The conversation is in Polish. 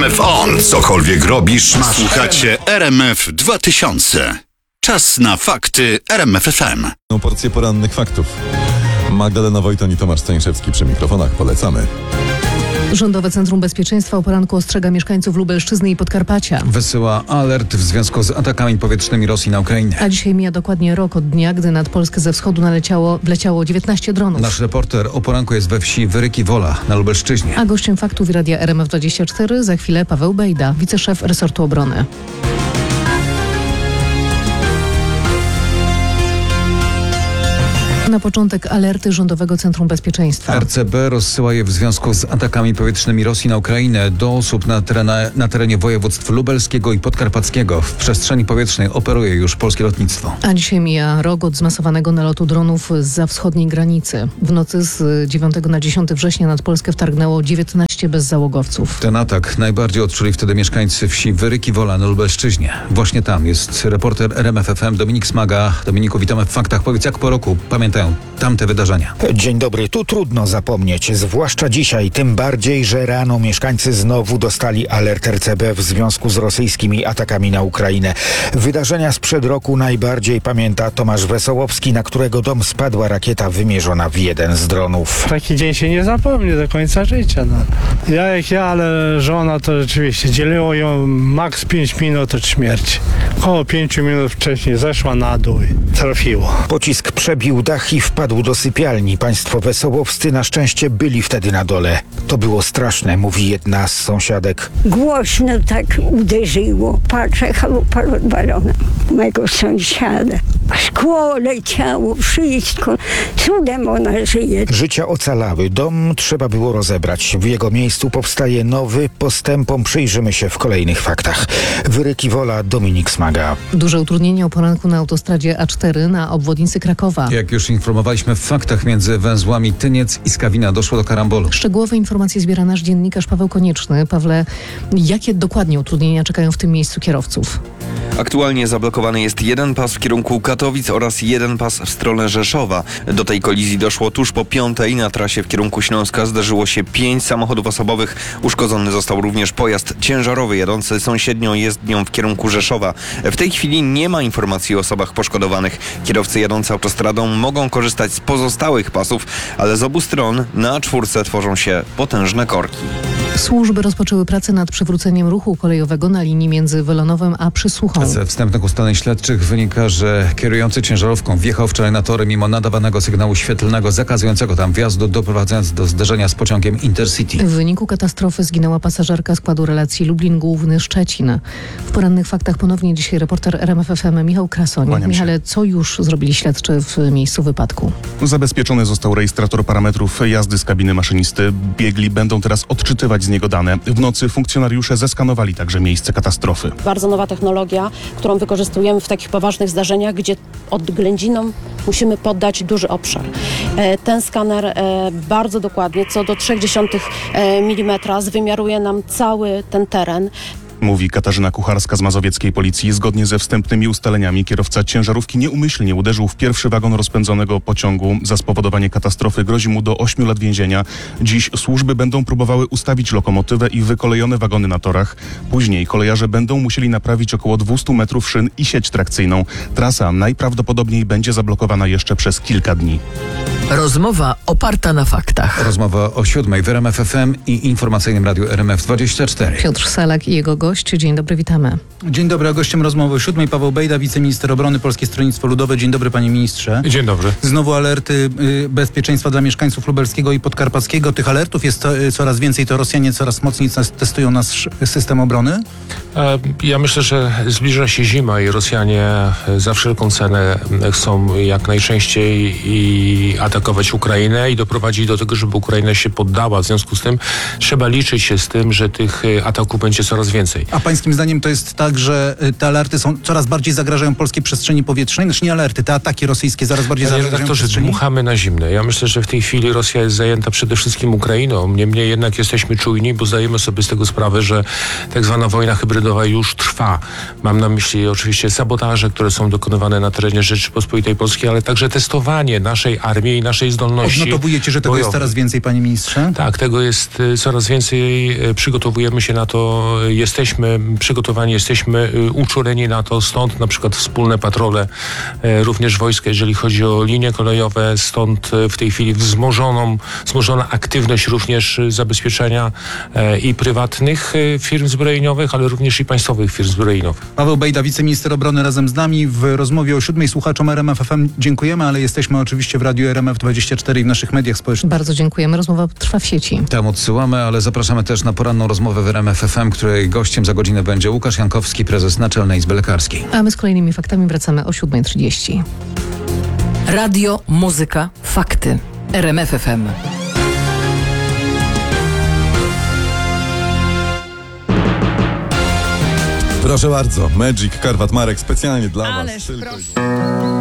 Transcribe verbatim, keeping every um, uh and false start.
R M F On. Cokolwiek robisz, masz. Słuchacie R M F dwa tysiące. Czas na fakty R M F F M. Porcję porannych faktów. Magdalena Wojton i Tomasz Stańszewski przy mikrofonach. Polecamy. Rządowe Centrum Bezpieczeństwa o poranku ostrzega mieszkańców Lubelszczyzny i Podkarpacia. Wysyła alert w związku z atakami powietrznymi Rosji na Ukrainę. A dzisiaj mija dokładnie rok od dnia, gdy nad Polskę ze wschodu naleciało, wleciało dziewiętnaście dronów. Nasz reporter o poranku jest we wsi Wyryki Wola na Lubelszczyźnie. A gościem faktów i Radia R M F dwadzieścia cztery za chwilę Paweł Bejda, wiceszef resortu obrony. Na początek alerty Rządowego Centrum Bezpieczeństwa. R C B rozsyła je w związku z atakami powietrznymi Rosji na Ukrainę do osób na, terena, na terenie województw lubelskiego i podkarpackiego. W przestrzeni powietrznej operuje już polskie lotnictwo. A dzisiaj mija rok od zmasowanego nalotu dronów zza wschodniej granicy. W nocy z dziewiątego na dziesiąty września nad Polskę wtargnęło dziewiętnaście bezzałogowców. Ten atak najbardziej odczuli wtedy mieszkańcy wsi Wyryki Wola na Lubelszczyźnie. Właśnie tam jest reporter R M F F M Dominik Smaga. Dominiku, witamy w faktach. Powiedz, jak po roku pamiętają tamte wydarzenia? Dzień dobry. Tu trudno zapomnieć, zwłaszcza dzisiaj, tym bardziej, że rano mieszkańcy znowu dostali alert R C B w związku z rosyjskimi atakami na Ukrainę. Wydarzenia sprzed roku najbardziej pamięta Tomasz Wesołowski, na którego dom spadła rakieta wymierzona w jeden z dronów. Taki dzień się nie zapomni do końca życia. No. Ja jak ja, ale żona to rzeczywiście dzieliło ją maks pięć minut od śmierci. Około pięciu minut wcześniej zeszła na dół i trafiło. Pocisk przebił dach i wpadł do sypialni. Państwo wesołowscy na szczęście byli wtedy na dole. To było straszne, mówi jedna z sąsiadek. Głośno tak uderzyło. Patrzę, chalupa rozwalona mego sąsiada. Szkło leciało, wszystko. Cudem ona żyje. Życia ocalały. Dom trzeba było rozebrać. W jego miejscu powstaje nowy. Postępom przyjrzymy się w kolejnych faktach. Wyryki Wola, Dominik Smaga. Duże utrudnienia o poranku na autostradzie A cztery na obwodnicy Krakowa. Jak już informowaliśmy w faktach, między węzłami Tyniec i Skawina doszło do karambolu. Szczegółowe informacje zbiera nasz dziennikarz Paweł Konieczny. Pawle, jakie dokładnie utrudnienia czekają w tym miejscu kierowców? Aktualnie zablokowany jest jeden pas w kierunku Katowic oraz jeden pas w stronę Rzeszowa. Do tej kolizji doszło tuż po piątej. Na trasie w kierunku Śląska zdarzyło się pięć samochodów osobowych. Uszkodzony został również pojazd ciężarowy jadący sąsiednią jezdnią w kierunku Rzeszowa. W tej chwili nie ma informacji o osobach poszkodowanych. Kierowcy jadący autostradą mogą korzystać z pozostałych pasów, ale z obu stron na A cztery tworzą się potężne korki. Służby rozpoczęły pracę nad przywróceniem ruchu kolejowego na linii między Welonowem a Przysłuchą. Ze wstępnych ustaleń śledczych wynika, że kierujący ciężarówką wjechał wczoraj na tory mimo nadawanego sygnału świetlnego zakazującego tam wjazdu, doprowadzając do zderzenia z pociągiem Intercity. W wyniku katastrofy zginęła pasażerka składu relacji Lublin Główny Szczecin. W porannych faktach ponownie dzisiaj reporter R M F F M Michał Krasoń. Michale, co już zrobili śledczy w miejscu wypadku? Zabezpieczony został rejestrator parametrów jazdy z kabiny maszynisty. Biegli będą teraz odczytywać z niego dane. W nocy funkcjonariusze zeskanowali także miejsce katastrofy. Bardzo nowa technologia, którą wykorzystujemy w takich poważnych zdarzeniach, gdzie odględzinom musimy poddać duży obszar. Ten skaner bardzo dokładnie, co do trzy dziesiąte milimetra, zwymiaruje nam cały ten teren. Mówi Katarzyna Kucharska z mazowieckiej policji. Zgodnie ze wstępnymi ustaleniami kierowca ciężarówki nieumyślnie uderzył w pierwszy wagon rozpędzonego pociągu. Za spowodowanie katastrofy grozi mu do ośmiu lat więzienia. Dziś służby będą próbowały ustawić lokomotywę i wykolejone wagony na torach. Później kolejarze będą musieli naprawić około dwieście metrów szyn i sieć trakcyjną. Trasa najprawdopodobniej będzie zablokowana jeszcze przez kilka dni. Rozmowa oparta na faktach. Rozmowa o siódmej w R M F F M i informacyjnym radiu R M F dwadzieścia cztery. Piotr Salak i jego gość. Dzień dobry, witamy. Dzień dobry, a gościem rozmowy o siódmej Paweł Bejda, wiceminister obrony, Polskie Stronnictwo Ludowe. Dzień dobry, panie ministrze. Dzień dobry. Znowu alerty y, bezpieczeństwa dla mieszkańców lubelskiego i podkarpackiego. Tych alertów jest to, y, coraz więcej, to Rosjanie coraz mocniej testują nasz system obrony? E, ja myślę, że zbliża się zima i Rosjanie za wszelką cenę chcą jak najczęściej i atakować Ukrainę i doprowadzić do tego, żeby Ukraina się poddała. W związku z tym trzeba liczyć się z tym, że tych ataków będzie coraz więcej. A pańskim zdaniem to jest tak, że te alerty są coraz bardziej zagrażają polskiej przestrzeni powietrznej? Znaczy nie alerty, te ataki rosyjskie coraz bardziej Panie zagrażają redaktorze, przestrzeni? dmuchamy na zimne. Ja myślę, że w tej chwili Rosja jest zajęta przede wszystkim Ukrainą. Niemniej jednak jesteśmy czujni, bo zdajemy sobie z tego sprawę, że tak zwana wojna hybrydowa już trwa. Mam na myśli oczywiście sabotaże, które są dokonywane na terenie Rzeczypospolitej Polskiej, ale także testowanie naszej armii i naszej naszej zdolności. Odnotowujecie, że tego jest bojowej. coraz więcej, panie ministrze? Tak, tego jest y, coraz więcej. y, Przygotowujemy się na to, y, jesteśmy przygotowani, jesteśmy y, uczuleni na to, stąd na przykład wspólne patrole, y, również wojska, jeżeli chodzi o linie kolejowe, stąd y, w tej chwili wzmożoną, wzmożona aktywność również y, zabezpieczenia y, i prywatnych y, firm zbrojeniowych, ale również i państwowych firm zbrojeniowych. Paweł Bejda, wiceminister obrony, razem z nami w rozmowie o siódmej. Słuchaczom R M F F M dziękujemy, ale jesteśmy oczywiście w Radiu R M F dwadzieścia cztery i w naszych mediach społecznościowych. Bardzo dziękujemy. Rozmowa trwa w sieci. Tam odsyłamy, ale zapraszamy też na poranną rozmowę w R M F F M, której gościem za godzinę będzie Łukasz Jankowski, prezes Naczelnej Izby Lekarskiej. A my z kolejnymi faktami wracamy o siódma trzydzieści. Radio, muzyka, fakty. R M F F M. Proszę bardzo, Magic Karwat Marek specjalnie dla was. Tylko...